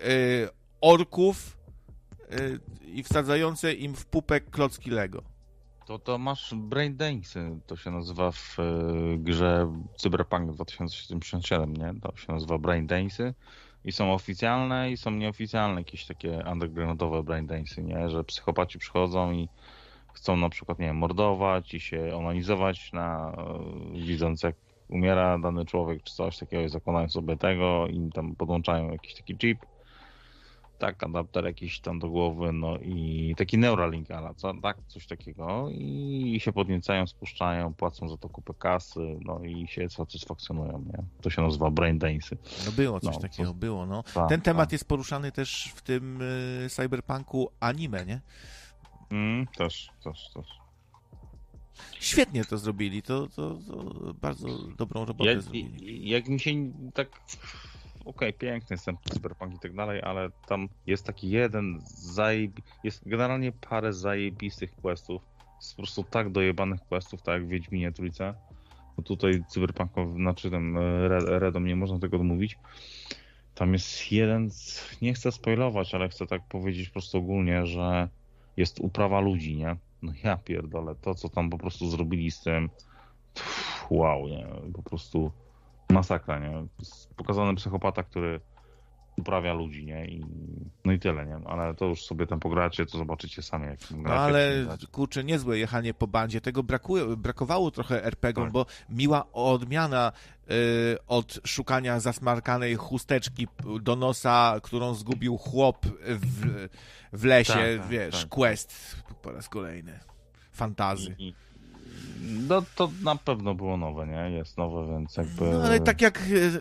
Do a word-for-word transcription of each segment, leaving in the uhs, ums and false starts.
orków i wsadzające im w pupek klocki Lego. To to masz Braindance, to się nazywa w grze Cyberpunk dwa tysiące siedemdziesiąt siedem, nie? To się nazywa Braindance i są oficjalne i są nieoficjalne jakieś takie undergroundowe Braindance, nie? Że psychopaci przychodzą i chcą na przykład, nie wiem, mordować i się onanizować na widząc jak umiera dany człowiek czy coś takiego i zakładają sobie tego i tam podłączają jakiś taki chip. Tak, adapter jakiś tam do głowy, no i taki Neuralink, ale co, tak, coś takiego i się podniecają, spuszczają, płacą za to kupę kasy, no i się satysfakcjonują, nie? To się nazywa Braindance. No było coś no, takiego, to... było, no. Ta, Ten temat ta. jest poruszany też w tym y, cyberpunku anime, nie? Mm, też, też, też. Świetnie to zrobili, to, to, to bardzo dobrą robotę ja, zrobili. Jak mi się tak... Okej, okay, piękny jest ten cyberpunk i tak dalej, ale tam jest taki jeden zajebi... Jest generalnie parę zajebistych questów. Jest po prostu tak dojebanych questów, tak jak w Wiedźminie Trójce. No tutaj cyberpunkowy, znaczy tam Redom nie można tego mówić. Tam jest jeden, nie chcę spoilować, ale chcę tak powiedzieć po prostu ogólnie, że jest uprawa ludzi, nie? No ja pierdolę, to co tam po prostu zrobili z tym, pff, wow, nie? Po prostu masakra, nie? Jest pokazany psychopata, który uprawia ludzi, nie? I, no i tyle, nie? Ale to już sobie tam pogracie, to zobaczycie sami, jak gracie. No ale, kurczę, niezłe jechanie po bandzie. Tego brakuje, brakowało trochę er pe gie om, tak. Bo miła odmiana y, od szukania zasmarkanej chusteczki do nosa, którą zgubił chłop w, w lesie, tak, tak, wiesz, tak. Quest po raz kolejny. Fantazy. I, i... No to na pewno było nowe, nie? Jest nowe, więc jakby... No ale tak jak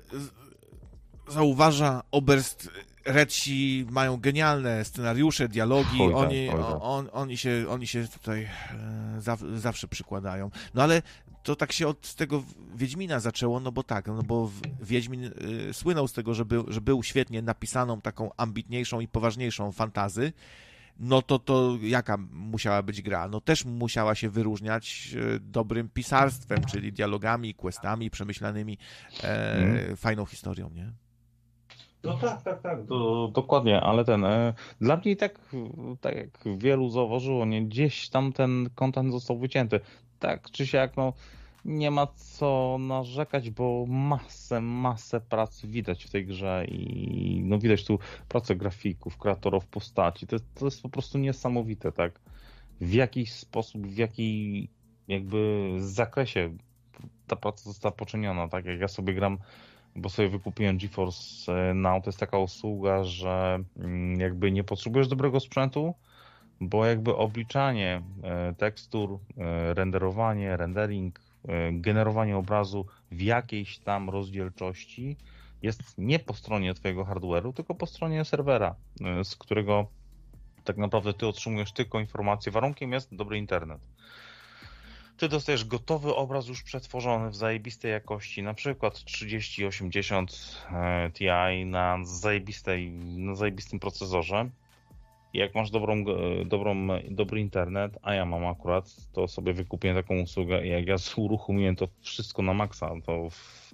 zauważa Oberst, Redsi mają genialne scenariusze, dialogi, oj, oni, tak, on, on, oni, się, oni się tutaj zaw, zawsze przykładają. No ale to tak się od tego Wiedźmina zaczęło, no bo tak, no bo Wiedźmin y, słynął z tego, że był, że był świetnie napisaną, taką ambitniejszą i poważniejszą fantazy. No to to jaka musiała być gra? No też musiała się wyróżniać dobrym pisarstwem, czyli dialogami, questami, przemyślanymi, e, mm. fajną historią, nie? No tak, tak, tak, do, dokładnie, ale ten, e, dla mnie tak, tak jak wielu zauważyło, nie, gdzieś tam ten content został wycięty. Tak czy siak, no nie ma co narzekać, bo masę, masę pracy widać w tej grze i no widać tu pracę grafików, kreatorów postaci. To, to jest po prostu niesamowite, tak? W jakiś sposób, w jakiej jakby zakresie ta praca została poczyniona, tak? Jak ja sobie gram, bo sobie wykupiłem GeForce Now, to jest taka usługa, że jakby nie potrzebujesz dobrego sprzętu, bo jakby obliczanie tekstur, renderowanie, rendering, generowanie obrazu w jakiejś tam rozdzielczości jest nie po stronie twojego hardware'u, tylko po stronie serwera, z którego tak naprawdę ty otrzymujesz tylko informacje. Warunkiem jest dobry internet. Ty dostajesz gotowy obraz już przetworzony w zajebistej jakości, na przykład trzydzieści osiemdziesiąt Ti na zajebistej, na zajebistym procesorze. Jak masz dobrą, dobrą, dobry internet, a ja mam akurat, to sobie wykupię taką usługę i jak ja uruchomiłem to wszystko na maksa, to w,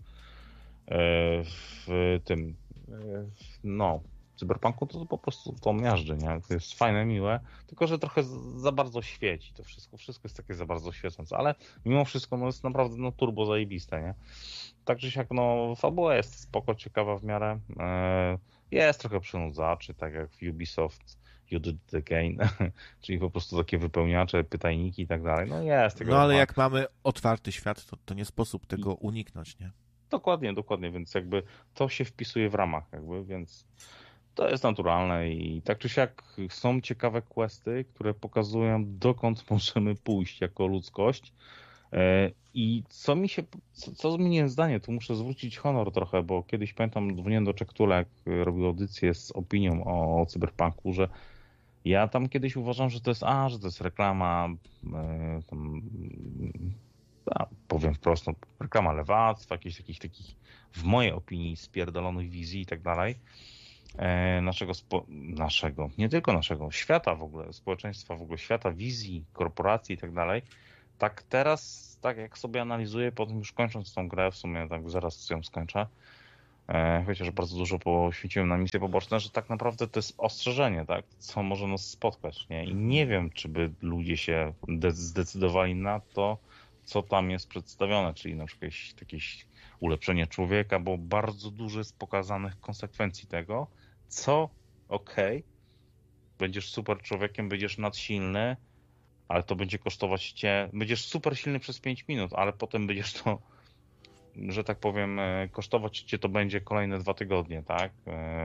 w tym, no, w Cyberpunku to po prostu to miażdży, nie? To jest fajne, miłe, tylko że trochę za bardzo świeci to wszystko, wszystko jest takie za bardzo świecące, ale mimo wszystko no jest naprawdę no, turbo zajebiste, nie? Także jak no fabuła jest spoko, ciekawa w miarę, jest trochę przynudzaczy, tak jak w Ubisoft You Did It Again, czyli po prostu takie wypełniacze, pytajniki i tak dalej. No jest tego. No ale jak mamy otwarty świat, to, to nie sposób tego uniknąć, nie? Dokładnie, dokładnie, więc jakby to się wpisuje w ramach, jakby, więc to jest naturalne i tak czy siak są ciekawe questy, które pokazują, dokąd możemy pójść jako ludzkość. I co mi się, co, co zmieniłem zdanie, tu muszę zwrócić honor trochę, bo kiedyś pamiętam, dzwoniłem do Czektula, jak robił audycję z opinią o, o Cyberpunku, że ja tam kiedyś uważam, że to jest, a, że to jest reklama, e, tam, a, powiem wprost, no, reklama lewactwa, jakichś takich, takich, w mojej opinii, spierdolonych wizji i tak dalej, e, naszego, spo, naszego, nie tylko naszego, świata w ogóle, społeczeństwa w ogóle, świata, wizji, korporacji i tak dalej. Tak teraz, tak jak sobie analizuję, potem już kończąc tą grę, w sumie tak zaraz ją skończę, chociaż bardzo dużo poświęciłem na misje poboczne, że tak naprawdę to jest ostrzeżenie, tak? Co może nas spotkać, nie? I nie wiem, czy by ludzie się zdecydowali na to, co tam jest przedstawione, czyli na przykład jakieś, jakieś ulepszenie człowieka, bo bardzo dużo jest pokazanych konsekwencji tego, co okej, okay, będziesz super człowiekiem, będziesz nadsilny, ale to będzie kosztować cię, będziesz super silny przez pięć minut, ale potem będziesz to, że tak powiem, kosztować cię to będzie kolejne dwa tygodnie, tak?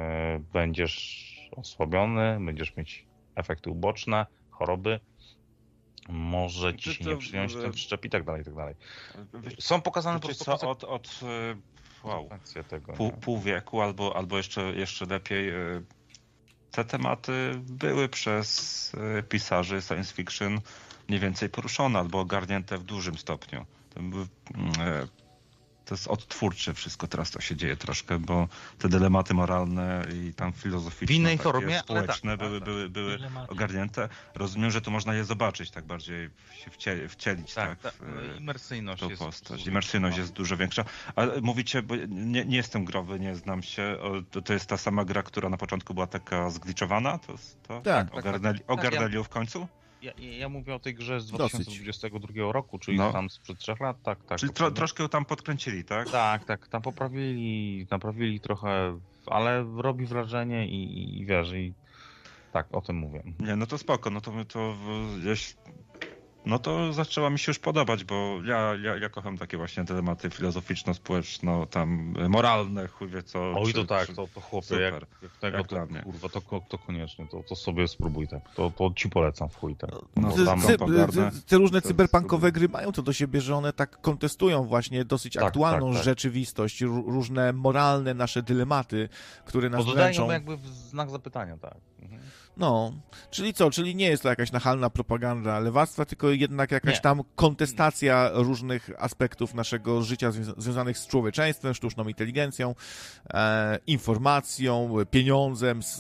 Będziesz osłabiony, będziesz mieć efekty uboczne, choroby, może ci się to, nie przyjąć ten wszczep i tak dalej, i tak dalej. Są pokazane po prostu co, od, od wow, tego, pół, pół wieku albo, albo jeszcze, jeszcze lepiej te tematy były przez pisarzy science fiction mniej więcej poruszone albo ogarnięte w dużym stopniu. To były, To jest odtwórcze wszystko teraz to się dzieje troszkę, bo te dylematy moralne i tam filozoficzne, w innej takie formie, społeczne ale tak, były, tak, były, były dylematy. ogarnięte. Rozumiem, że to można je zobaczyć, tak bardziej się wcielić, wcielić tak, tak, tak, w imersyjność tą jest postać. Imersyjność jest dużo większa. Ale mówicie, bo nie, nie jestem growy, nie znam się, to, to jest ta sama gra, która na początku była taka zgliczowana? To, to tak, ogarnęli, tak, tak. ogarnęli ja... ją w końcu? Ja, ja mówię o tej grze z dwa tysiące dwudziestego drugiego roku, czyli no. tam sprzed trzech lat, tak, tak. Czyli tro, troszkę ją tam podkręcili, tak? Tak, tak, tam poprawili, naprawili trochę, ale robi wrażenie i, i wiesz, i tak, o tym mówię. Nie, no to spoko, no to, to jeśli... No to zaczęła mi się już podobać, bo ja, ja, ja kocham takie właśnie tematy filozoficzno-społeczno, tam moralne, chuj wie co. Oj, czy, to tak, czy... to, to chłopie, super. jak, jak tego, jak to, dla mnie. Kurwa, to, to koniecznie, to, to sobie spróbuj tak, to, to ci polecam w chuj tak. No, no, tam cy, pogarnę, cy, te różne to cyberpunkowe gry mają to do siebie, że one tak kontestują właśnie dosyć tak, aktualną tak, tak. rzeczywistość, różne moralne nasze dylematy, które nas Dodają dręczą. jakby w znak zapytania, tak. Mhm. No, czyli co? Czyli nie jest to jakaś nachalna propaganda lewactwa, tylko jednak jakaś Nie. tam kontestacja różnych aspektów naszego życia zwią związanych z człowieczeństwem, sztuczną inteligencją, e, informacją, pieniądzem, z,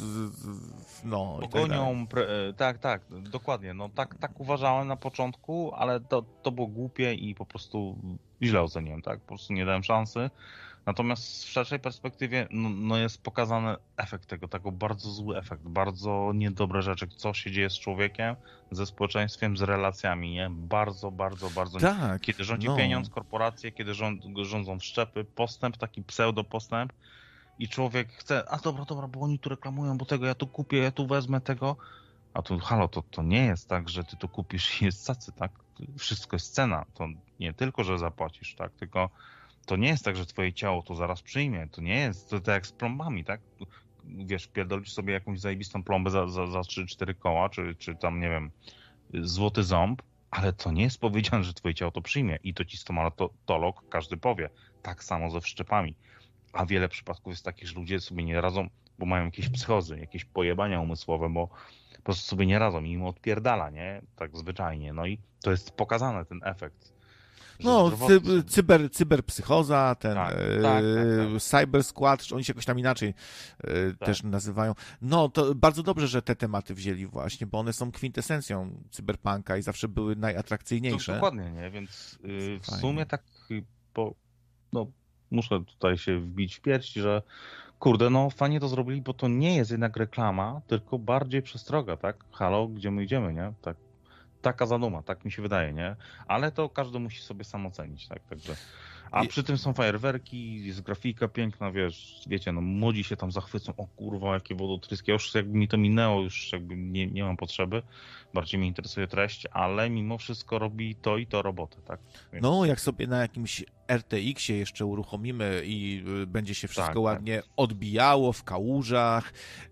z, no Pogonią, tak, tak, tak, dokładnie. No tak, tak uważałem na początku, ale to, to było głupie i po prostu źle oceniłem, tak? Po prostu nie dałem szansy. Natomiast w szerszej perspektywie no, no jest pokazany efekt tego, tego bardzo zły efekt, bardzo niedobre rzeczy, co się dzieje z człowiekiem, ze społeczeństwem, z relacjami, nie? Bardzo, bardzo, bardzo. Tak, kiedy rządzi no. pieniądz, korporacje, kiedy rząd, rządzą wszczepy, postęp, taki pseudo-postęp i człowiek chce, a dobra, dobra, bo oni tu reklamują, bo tego ja tu kupię, ja tu wezmę tego, a tu halo, to, to nie jest tak, że ty to kupisz i jest cacy, tak? Wszystko jest cena, to nie tylko, że zapłacisz, tak? Tylko to nie jest tak, że twoje ciało to zaraz przyjmie. To nie jest, to tak jak z plombami, tak? Wiesz, pierdolisz sobie jakąś zajebistą plombę za, za, za trzy cztery koła, czy, czy tam, nie wiem, złoty ząb, ale to nie jest powiedziane, że twoje ciało to przyjmie i to ci stomatolog każdy powie. Tak samo ze wszczepami. A wiele przypadków jest takich, że ludzie sobie nie radzą, bo mają jakieś psychozy, jakieś pojebania umysłowe, bo po prostu sobie nie radzą i im odpierdala, nie? Tak zwyczajnie. No i to jest pokazane, ten efekt. No, cy, cyber, cyberpsychoza, ten tak, e, tak, tak, tak. Cyber Squad, czy oni się jakoś tam inaczej e, tak. też nazywają. No, to bardzo dobrze, że te tematy wzięli właśnie, bo one są kwintesencją cyberpunka i zawsze były najatrakcyjniejsze. To, dokładnie, nie? Więc yy, w sumie tak, bo, no, muszę tutaj się wbić w pierś, że kurde, no fajnie to zrobili, bo to nie jest jednak reklama, tylko bardziej przestroga, tak? Halo, gdzie my idziemy, nie? Tak. Taka zaduma, tak mi się wydaje, nie? Ale to każdy musi sobie sam ocenić, tak? Także. A przy tym są fajerwerki, jest grafika piękna, wiesz, wiecie, no młodzi się tam zachwycą, o kurwa, jakie wodotryski, ja już jakby mi to minęło, już jakby nie, nie mam potrzeby, bardziej mnie interesuje treść, ale mimo wszystko robi to i to robotę, tak? Więc... No, jak sobie na jakimś R T X-ie jeszcze uruchomimy i będzie się wszystko tak, ładnie tak. odbijało w kałużach,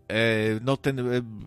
no ten...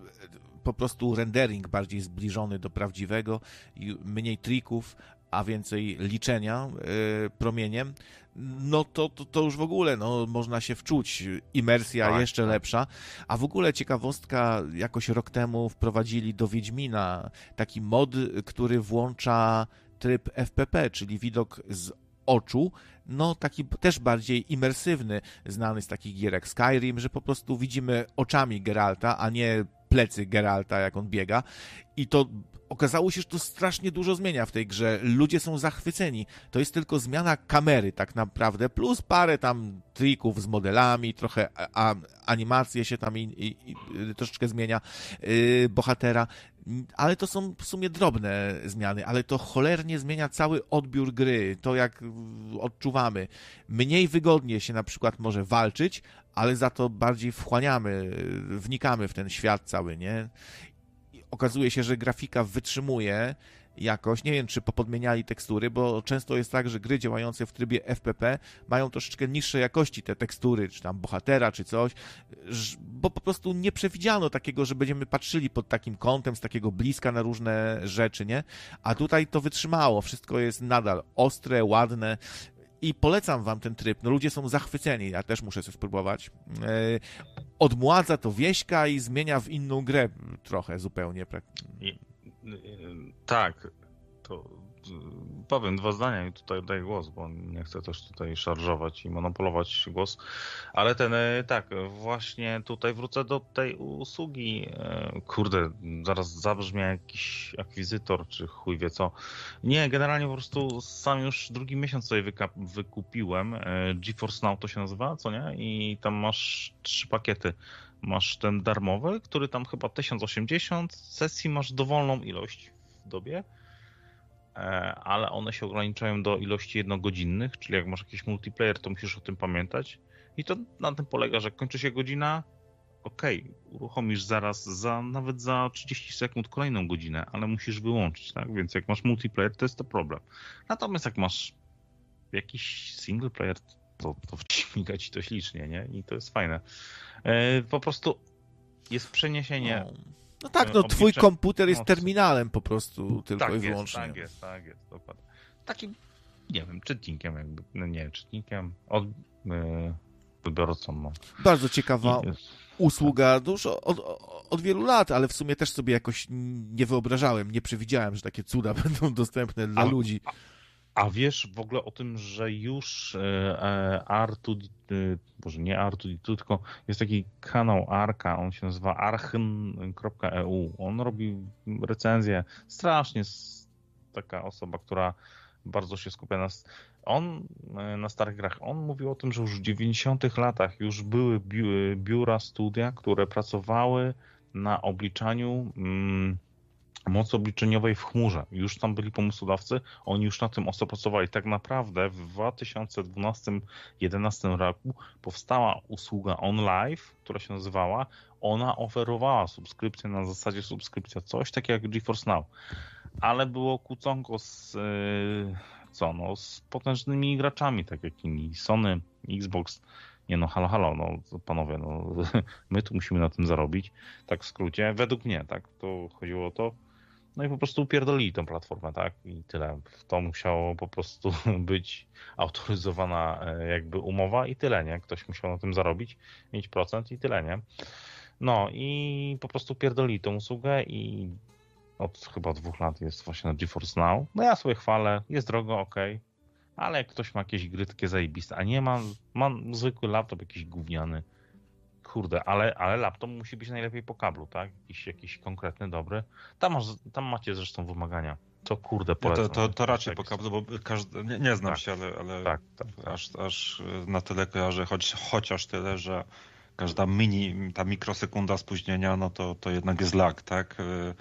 po prostu rendering bardziej zbliżony do prawdziwego i mniej trików, a więcej liczenia y, promieniem, no to, to, to już w ogóle no, można się wczuć. Imersja tak, jeszcze tak. lepsza. A w ogóle ciekawostka, jakoś rok temu wprowadzili do Wiedźmina taki mod, który włącza tryb F P P, czyli widok z oczu, no taki też bardziej imersywny, znany z takich gier jak Skyrim, że po prostu widzimy oczami Geralta, a nie plecy Geralta, jak on biega. I to okazało się, że to strasznie dużo zmienia w tej grze. Ludzie są zachwyceni. To jest tylko zmiana kamery tak naprawdę, plus parę tam trików z modelami, trochę a, animacje się tam i, i, i troszeczkę zmienia yy, bohatera. Ale to są w sumie drobne zmiany, ale to cholernie zmienia cały odbiór gry, to jak odczuwamy. Mniej wygodnie się na przykład może walczyć, ale za to bardziej wchłaniamy, wnikamy w ten świat cały, nie? I okazuje się, że grafika wytrzymuje jakoś, nie wiem, czy popodmieniali tekstury, bo często jest tak, że gry działające w trybie F P P mają troszeczkę niższej jakości te tekstury, czy tam bohatera, czy coś, bo po prostu nie przewidziano takiego, że będziemy patrzyli pod takim kątem, z takiego bliska na różne rzeczy, nie? A tutaj to wytrzymało, wszystko jest nadal ostre, ładne, i polecam wam ten tryb. No ludzie są zachwyceni, ja też muszę coś spróbować. Yy, odmładza to wieśka i zmienia w inną grę trochę zupełnie. I, tak, to powiem dwa zdania i tutaj daję głos, bo nie chcę też tutaj szarżować i monopolować głos, ale ten, tak, właśnie tutaj wrócę do tej usługi, kurde, zaraz zabrzmie jakiś akwizytor, czy chuj wie co. Nie, generalnie po prostu sam już drugi miesiąc sobie wykupiłem, GeForce Now to się nazywa, co nie? I tam masz trzy pakiety. Masz ten darmowy, który tam chyba tysiąc osiemdziesiąt, sesji masz dowolną ilość w dobie, ale one się ograniczają do ilości jednogodzinnych, czyli jak masz jakiś multiplayer, to musisz o tym pamiętać. I to na tym polega, że kończy się godzina, okej, okay, uruchomisz zaraz, za, nawet za trzydzieści sekund kolejną godzinę, ale musisz wyłączyć, tak? Więc jak masz multiplayer, to jest to problem. Natomiast jak masz jakiś single player, to, to śmiga ci to ślicznie, nie? I to jest fajne. E, po prostu jest przeniesienie... No. No tak, no twój komputer jest terminalem po prostu tylko tak i wyłącznie. Jest, tak jest, tak jest, dokładnie. Takim, nie wiem, czytnikiem jakby, no nie, czytnikiem, od, yy, odbiorcą. No. Bardzo ciekawa usługa, już od, od, od wielu lat, ale w sumie też sobie jakoś nie wyobrażałem, nie przewidziałem, że takie cuda będą dostępne dla a, ludzi. A, a wiesz w ogóle o tym, że już R two D two, boże nie R two D two, tylko jest taki kanał Arka, on się nazywa archyn kropka e u. On robi recenzję, strasznie taka osoba, która bardzo się skupia na... On na starych grach, on mówił o tym, że już w dziewięćdziesiątych latach już były biura, studia, które pracowały na obliczaniu mm, mocy obliczeniowej w chmurze. Już tam byli pomysłodawcy, oni już na tym ostro pracowali. Tak naprawdę w dwa tysiące dwunastym do dwa tysiące jedenastym roku powstała usługa OnLive, która się nazywała, ona oferowała subskrypcję na zasadzie subskrypcja, coś takiego jak GeForce Now. Ale było kłóconko z, co, no, z potężnymi graczami, tak jak inni, Sony, Xbox. Nie no, halo, halo, no panowie, no my tu musimy na tym zarobić. Tak w skrócie, według mnie, tak, to chodziło o to. No i po prostu upierdolili tą platformę, tak, i tyle. To musiało po prostu być autoryzowana jakby umowa i tyle, nie? Ktoś musiał na tym zarobić, mieć procent i tyle, nie? No i po prostu upierdolili tą usługę i od chyba dwóch lat jest właśnie na GeForce Now. No ja sobie chwalę, jest drogo, okej, okay. Ale jak ktoś ma jakieś gry takie zajebiste, a nie ma, ma zwykły laptop jakiś gówniany, kurde, ale, ale laptop musi być najlepiej po kablu, tak? Jakiś, jakiś konkretny, dobry. Tam, masz, tam macie zresztą wymagania. To kurde polecam. Ja to, to, to raczej po kablu, bo każdy, nie, nie znam tak. się, ale, ale tak, tak, tak. Aż, aż na tyle kojarzę, choć, chociaż tyle, że każda mini, ta mikrosekunda spóźnienia, no to, to jednak jest lag, tak?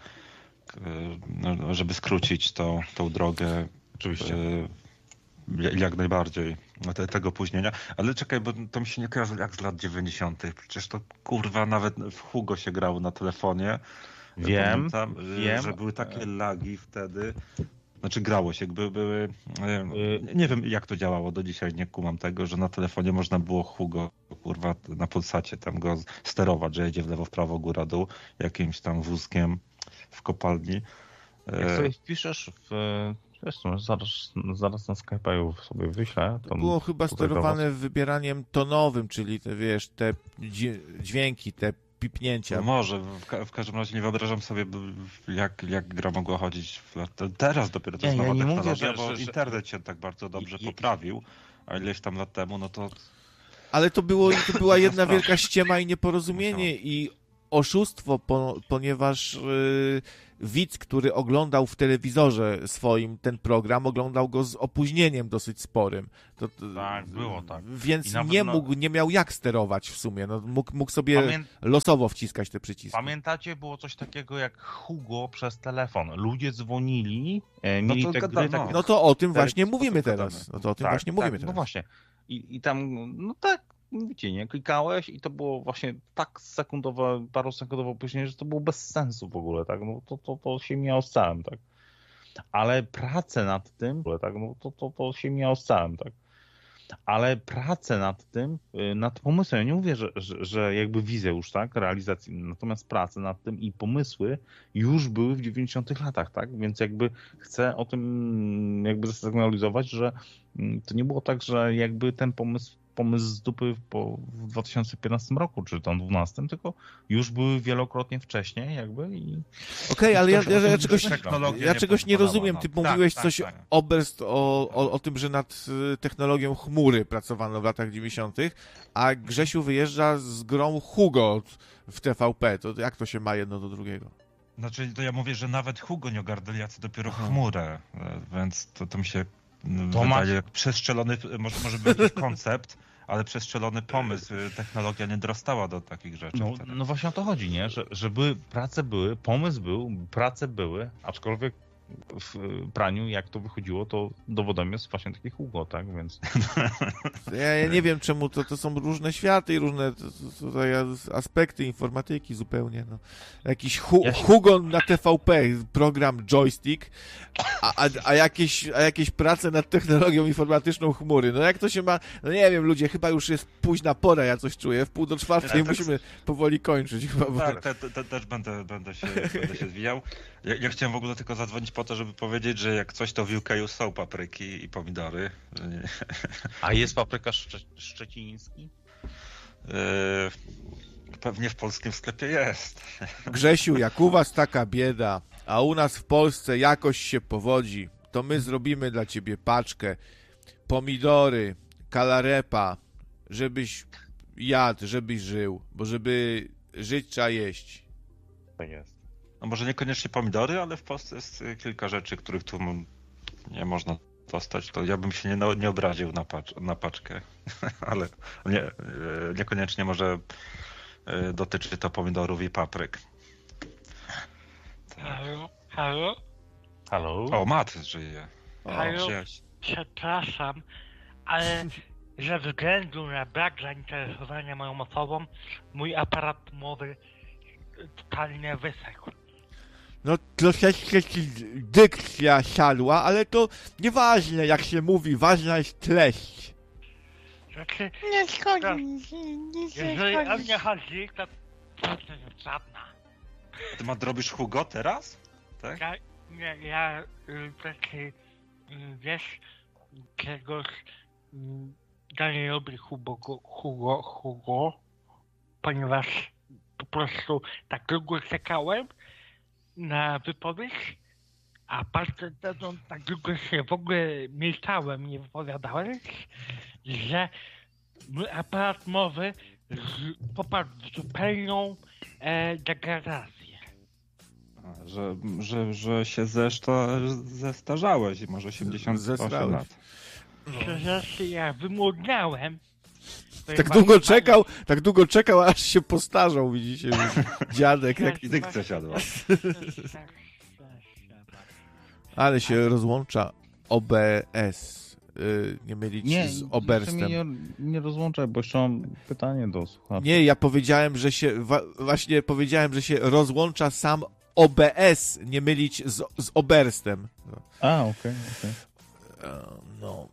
No, żeby skrócić tą, tą drogę. Oczywiście. Jak najbardziej te, tego opóźnienia. Ale czekaj, bo to mi się nie kojarzy jak z lat dziewięćdziesiątych. Przecież to kurwa nawet w Hugo się grało na telefonie. Wiem, Pamiętam, wiem. że były takie lagi wtedy. Znaczy grało się, jakby były... Nie, nie wiem jak to działało do dzisiaj, nie kumam tego, że na telefonie można było Hugo kurwa na Polsacie tam go sterować, że jedzie w lewo, w prawo, góra, dół jakimś tam wózkiem w kopalni. Jak sobie wpiszesz w... Zresztą zaraz, zaraz na Skype'u sobie wyślę. To było chyba sterowane wybieraniem tonowym, czyli te, wiesz, te dźwięki, te pipnięcia. No może, w, ka w każdym razie nie wyobrażam sobie, jak, jak gra mogła chodzić w lat... Teraz dopiero to jest nowa ja technologia, mówię, że, bo że, internet się tak bardzo dobrze i, poprawił, a ileś tam lat temu, no to... Ale to, było, to była jedna wielka ściema i nieporozumienie i oszustwo, po, ponieważ yy, widz, który oglądał w telewizorze swoim ten program, oglądał go z opóźnieniem dosyć sporym. To, to, tak, było tak. Więc nie mógł, nie miał jak sterować w sumie. No, mógł, mógł sobie Pamię... losowo wciskać te przyciski. Pamiętacie, było coś takiego jak Hugo przez telefon. Ludzie dzwonili, e, mieli no to, te gry, no. Tak, no to o tym właśnie mówimy teraz. No to o tym tak, właśnie mówimy tak, teraz. No właśnie. I, I tam, no tak, wiecie, nie, klikałeś i to było właśnie tak sekundowe, parosekundowe opóźnienie, że to było bez sensu w ogóle, tak, no to, to, to się miało z całym, tak. Ale pracę nad tym, tak, no to, to, to się miało z całym, tak. Ale pracę nad tym, nad pomysłem, ja nie mówię, że, że, że jakby wizja już, tak, realizacji, natomiast prace nad tym i pomysły już były w dziewięćdziesiątych latach, tak, więc jakby chcę o tym jakby zasygnalizować, że to nie było tak, że jakby ten pomysł pomysł z dupy po, w dwa tysiące piętnastym roku, czy tam dwunastym, tylko już były wielokrotnie wcześniej jakby i... Okej, okay, ale ja, ja, ja czegoś, ja czegoś nie rozumiem. Ty no. mówiłeś tak, coś tak, tak. Oberst o, o, o tym, że nad technologią chmury pracowano w latach dziewięćdziesiątych, a Grzesiu wyjeżdża z grą Hugo w T V P. To jak to się ma jedno do drugiego? Znaczy, to ja mówię, że nawet Hugo nie ogarnęli, a co dopiero chmurę, więc to, to mi się to wydaje jak przestrzelony, może, może był jakiś koncept, ale przestrzelony pomysł, technologia nie dorastała do takich rzeczy. No, no właśnie o to chodzi, nie? Że, że były, prace były, pomysł był, prace były, aczkolwiek w praniu, jak to wychodziło, to dowodem jest właśnie taki Hugo, tak? Więc... Ja, ja nie wiem, czemu to, to są różne światy i różne to, to, tutaj aspekty informatyki zupełnie. No. Jakiś hu, ja się... Hugo na T V P, program joystick, a, a, a, jakieś, a jakieś prace nad technologią informatyczną chmury. No jak to się ma... No nie wiem, ludzie, chyba już jest późna pora, ja coś czuję. W pół do czwartej ja musimy tak... powoli kończyć. Chyba, bo... Tak, te, te, te, też będę, będę, się, będę się zwijał. Ja, ja chciałem w ogóle tylko zadzwonić po to, żeby powiedzieć, że jak coś, to w U K są papryki i pomidory. A jest papryka szcze, szczeciński? Yy, pewnie w polskim sklepie jest. Grzesiu, jak u was taka bieda, a u nas w Polsce jakoś się powodzi, to my zrobimy dla ciebie paczkę. Pomidory, kalarepa, żebyś jadł, żebyś żył, bo żeby żyć, trzeba jeść. To jest. No może niekoniecznie pomidory, ale w Polsce jest kilka rzeczy, których tu nie można dostać. To ja bym się nie, nie obraził na, pacz, na paczkę, ale nie, niekoniecznie może dotyczy to pomidorów i papryk. Halo? Halo? Halo? O, Mat żyje. O, Halo? Przepraszam, ale ze względu na brak zainteresowania moją osobą, mój aparat mowy totalnie wysechł. No troszeczkę ci dykcja siadła, ale to nieważne jak się mówi, ważna jest treść. Znaczy, nie szkodzi, to, nie, nie jeżeli o mnie chodzi, to to jest żadna. Ty ma robisz Hugo teraz? Tak? Ja, nie, ja y, taki, y, wiesz, czegoś y, ja nie lubię Hugo, Hugo, Hugo, ponieważ po prostu tak długo czekałem na wypowiedź, a bardzo no, tak długo się w ogóle milczałem, nie wypowiadałem, że mój aparat mowy z, popadł w zupełną e, degradację. A, że, że, że się zeszta, zestarzałeś, może osiemdziesiąt osiem lat. Przecież ja wymłodniałem. Tak długo czekał, tak długo czekał, aż się postarzał, widzicie, dziadek. Jak... I dykcja siadła. Ale się rozłącza O B S. Yy, nie mylić nie, z Oberstem. Nie, nie rozłączaj, bo jeszcze mam pytanie do słuchacza. Nie, ja powiedziałem, że się wa- właśnie powiedziałem, że się rozłącza sam O B S, nie mylić z, z Oberstem. No. A, okej, okay, okej. Okay. No.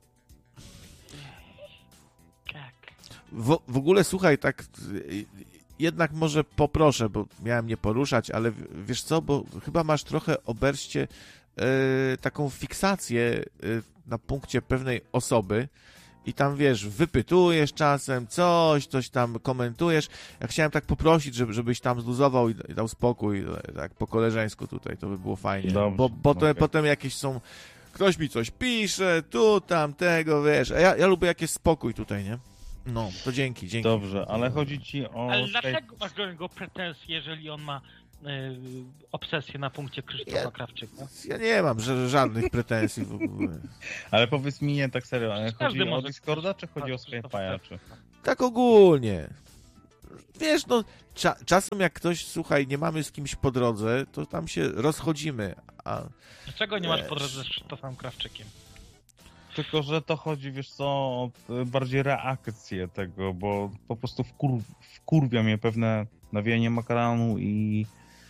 Tak. W, w ogóle słuchaj, tak jednak może poproszę, bo miałem nie poruszać, ale wiesz co, bo chyba masz trochę, Oberście, yy, taką fiksację yy, na punkcie pewnej osoby i tam, wiesz, wypytujesz czasem coś, coś tam komentujesz. Ja chciałem tak poprosić, żeby, żebyś tam zluzował i, i dał spokój, tak po koleżeńsku tutaj, to by było fajnie. Dobrze, bo potem, okay. potem jakieś są, ktoś mi coś pisze, tu, tam, tego, wiesz, a ja, ja lubię jak jest spokój tutaj, nie? No, to dzięki, dzięki. Dobrze, ale chodzi ci o... Ale dlaczego masz do niego pretensje, jeżeli on ma y, obsesję na punkcie Krzysztofa ja, Krawczyka? Ja nie mam ż- żadnych pretensji w ogóle. Ale powiedz mi nie tak serio, chodzi o Discorda, czy chodzi o Skype'a? Czy... Tak ogólnie. Wiesz, no, cza- czasem jak ktoś, słuchaj, nie mamy z kimś po drodze, to tam się rozchodzimy. A, Dlaczego nie masz po drodze z Krzysztofem Krawczykiem? Tylko, że to chodzi, wiesz co, o bardziej reakcję tego, bo po prostu wkur- wkurwia mnie pewne nawijanie makaronu i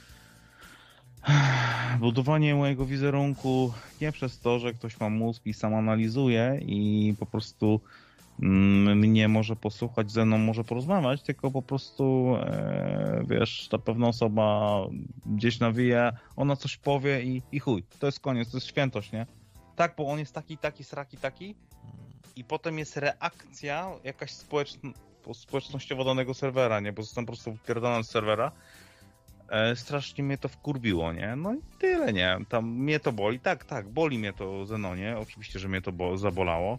budowanie mojego wizerunku nie przez to, że ktoś ma mózg i sam analizuje i po prostu mm, mnie może posłuchać, ze mną może porozmawiać, tylko po prostu e, wiesz, ta pewna osoba gdzieś nawija, ona coś powie i, i chuj, to jest koniec, to jest świętość, nie? Tak, bo on jest taki, taki, sraki, taki i potem jest reakcja jakaś społeczn- społecznościowa danego serwera, nie? Bo zostałem po prostu wypierdolony z serwera. E, strasznie mnie to wkurbiło, nie? No i tyle, nie? Tam mnie to boli. Tak, tak, boli mnie to Zenonie. Oczywiście, że mnie to bo- zabolało.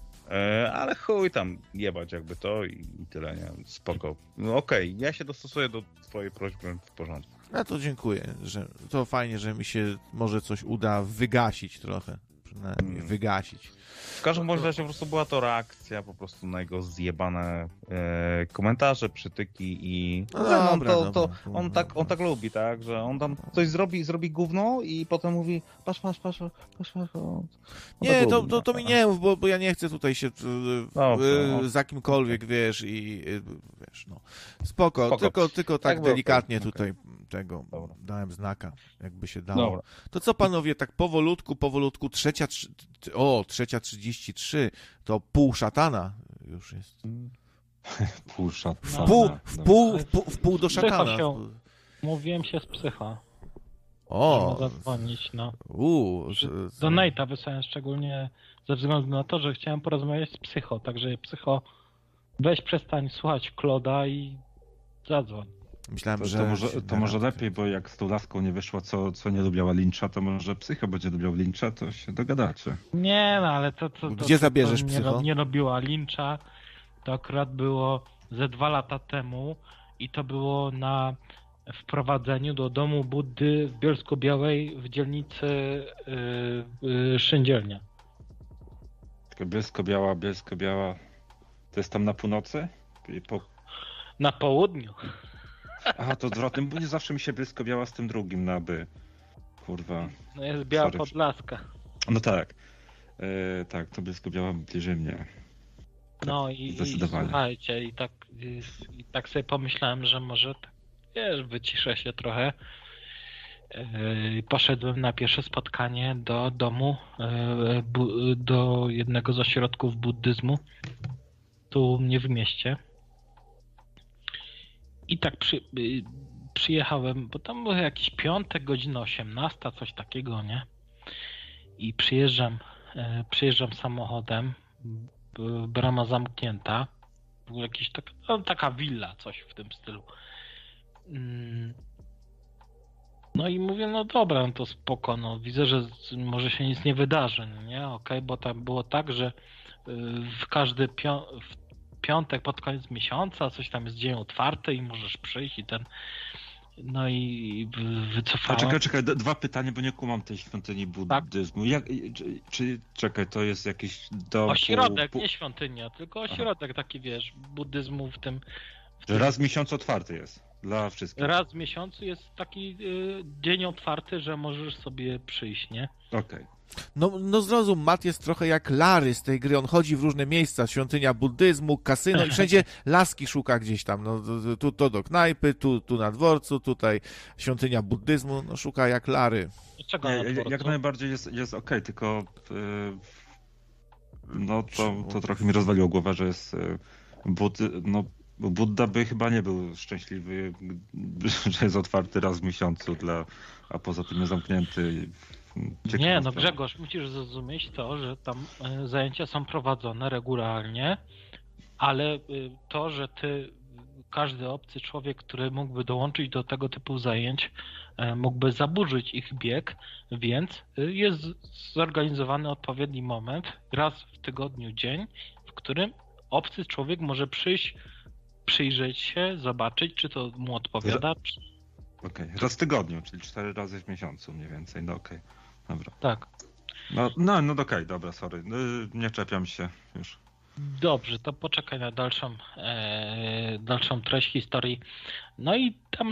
E, ale chuj tam jebać jakby to i, i tyle, nie? Spoko. No okej, okay. Ja się dostosuję do twojej prośby, w porządku. No to dziękuję, że to fajnie, że mi się może coś uda wygasić trochę. Przynajmniej hmm. wygasić. W każdym razie po prostu była to reakcja po prostu na jego zjebane e, komentarze, przytyki i no dobra, on, to, to, dobra, on, tak, on tak lubi, tak, że on tam coś zrobi, zrobi gówno i potem mówi patrz, patrz, patrz, patrz, patrz. On nie, tak to, lubi, to, to mi nie mów, bo, bo ja nie chcę tutaj się Dobrze, y, no. za kimkolwiek, wiesz, i y, wiesz, no. Spoko, Spoko. tylko, tylko tak, tak delikatnie okay. tutaj tego Dobra. dałem znaka, jakby się dało. Dobra. To co panowie, tak powolutku, powolutku, trzecia, o, trzecia trzydzieści trzy, to pół szatana już jest. Pół szatana. W pół, w pół, w pół, w pół do szatana. Się, mówiłem się z psycha. O! Zadzwonić, no. Uuu. Do Nate'a wysłałem szczególnie ze względu na to, że chciałem porozmawiać z psycho, także psycho, weź przestań słuchać Kloda i zadzwoń. Myślałem, to, że... To może, to może lepiej, bo jak z tą laską nie wyszło, co, co nie lubiała Lyncha, to może psycho będzie lubiał Lyncha, to się dogadacie. Nie, no ale to... to, to Gdzie zabierzesz to psycho? Nie, nie robiła Lyncha, to akurat było ze dwa lata temu i to było na wprowadzeniu do domu Buddy w Bielsko-Białej w dzielnicy yy, yy, Szyndzielnia. Tylko Bielsko-Biała, Bielsko-Biała, to jest tam na północy? Po... Na południu. Aha, to odwrotnie, bo nie zawsze mi się Bielsko-Biała z tym drugim na by. Kurwa. No jest Biała Sorry. Podlaska. No tak. E, tak, to Bielsko-Biała bliżej mnie. No i, i słuchajcie, i tak, i, i tak sobie pomyślałem, że może tak, wiesz, wyciszę się trochę. Yy, poszedłem na pierwsze spotkanie do domu, yy, bu, do jednego z ośrodków buddyzmu, tu u mnie w mieście. I tak przy, yy, przyjechałem, bo tam był jakiś piątek, godzina osiemnasta, coś takiego, nie? I przyjeżdżam, yy, przyjeżdżam samochodem, brama zamknięta, był jakiś tak, no, taka willa, coś w tym stylu. No i mówię, no dobra, no to spoko, no widzę, że może się nic nie wydarzy, no nie, okej, okay, bo tam było tak, że w każdy pią- w piątek pod koniec miesiąca coś tam jest dzień otwarty i możesz przyjść i ten, no i wycofałem. A czekaj, czekaj, dwa pytania, bo nie kumam tej świątyni buddyzmu. Tak? Jak, czy, czy, czekaj, to jest jakiś dom... Ośrodek, pół... nie świątynia, tylko ośrodek Aha. taki, wiesz, buddyzmu w tym... W tym... Raz w miesiącu otwarty jest dla wszystkich. Raz w miesiącu jest taki y, dzień otwarty, że możesz sobie przyjść, nie? Okej. Okay. No, no zrozum, Matt jest trochę jak Larry z tej gry, on chodzi w różne miejsca, świątynia buddyzmu, kasyno i wszędzie laski szuka gdzieś tam, no tu to do knajpy, tu, tu na dworcu, tutaj świątynia buddyzmu, no szuka jak Larry. Czego na dworcu? Jak najbardziej jest, jest okej, okay, tylko yy, no to, to trochę mi rozwaliło głowę, że jest yy, buddy, no Budda by chyba nie był szczęśliwy, że jest otwarty raz w miesiącu, dla, a poza tym jest zamknięty. Ciekawe nie, no Grzegorz, musisz zrozumieć to, że tam zajęcia są prowadzone regularnie, ale to, że ty, każdy obcy człowiek, który mógłby dołączyć do tego typu zajęć, mógłby zaburzyć ich bieg, więc jest zorganizowany odpowiedni moment, raz w tygodniu dzień, w którym obcy człowiek może przyjść, przyjrzeć się, zobaczyć, czy to mu odpowiada. Czy... Okej, okay. Raz w tygodniu, czyli cztery razy w miesiącu mniej więcej, no okej, okay. Dobra. Tak. No, no, no okej, okay, dobra, sorry, nie czepiam się już. Dobrze, to poczekaj na dalszą, e, dalszą treść historii. No i tam